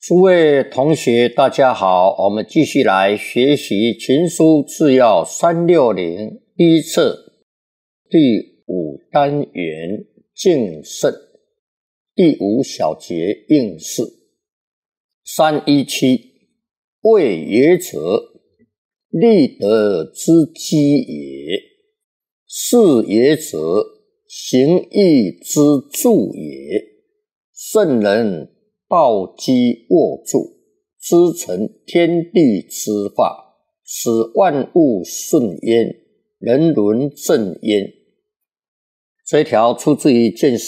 诸位同学大家好，我们继续来学习情书制要360第一册第5单元敬圣第5小节应试。317谓也者，立德之基也；事也者，行义之助也。圣人抱机握助，织成天地之法，使万物顺焉，人伦正焉。这一条出自于《见识》